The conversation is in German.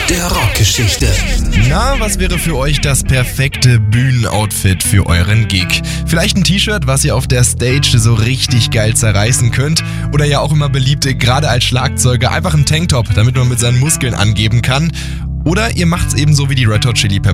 der Rockgeschichte. Na, was wäre für euch das perfekte Bühnenoutfit für euren Gig? Vielleicht ein T-Shirt, was ihr auf der Stage so richtig geil zerreißen könnt. Oder ja auch immer beliebte, gerade als Schlagzeuger, einfach ein Tanktop, damit man mit seinen Muskeln angeben kann. Oder ihr macht's eben so wie die Red Hot Chili Peppers.